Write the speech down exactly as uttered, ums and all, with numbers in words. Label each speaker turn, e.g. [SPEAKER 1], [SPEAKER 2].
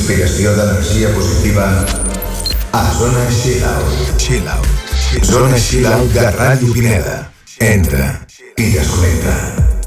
[SPEAKER 1] inspiració d'energia positiva a Zona Chill Out. Chill Out. Zona Chill Out de Ràdio Pineda. Entra i desconnecta.